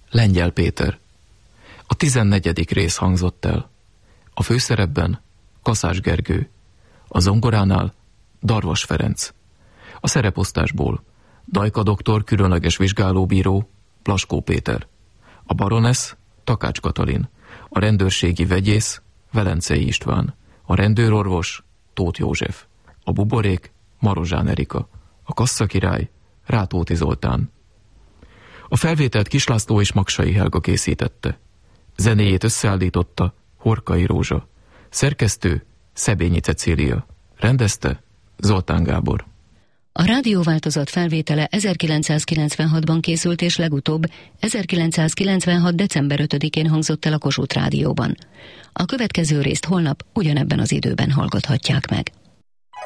Lengyel Péter. A 14. rész hangzott el. A főszerepben Kaszás Gergő. A zongoránál Darvas Ferenc. A szereposztásból Dajka doktor különleges vizsgálóbíró Blaskó Péter. A baronesz Takács Katalin. A rendőrségi vegyész Velencei István. A rendőrorvos Tóth József. A buborék Marozsán Erika. A kasszakirály Rátóti Zoltán. A felvételt Kislászló és Magsai Helga készítette. Zenéjét összeállította Horkai Rózsa. Szerkesztő Szebényi Cecília. Rendezte Zoltán Gábor. A rádióváltozat felvétele 1996-ban készült, és legutóbb 1996. december 5-én hangzott el a Kossuth Rádióban. A következő részt holnap ugyanebben az időben hallgathatják meg.